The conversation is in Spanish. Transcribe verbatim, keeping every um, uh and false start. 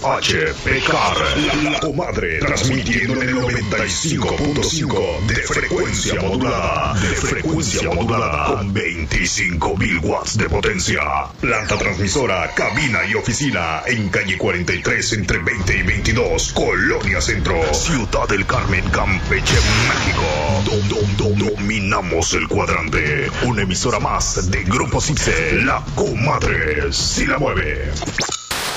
H P C A R, la, la comadre, transmitiendo en el noventa y cinco punto cinco de frecuencia modulada, de frecuencia modulada, con veinticinco mil watts de potencia. Planta transmisora, cabina y oficina en calle cuarenta y tres entre veinte y veintidós, Colonia Centro, Ciudad del Carmen, Campeche, México. Dom, dom, dom, dominamos el cuadrante. Una emisora más de Grupo Cipse, la comadre, si la mueve.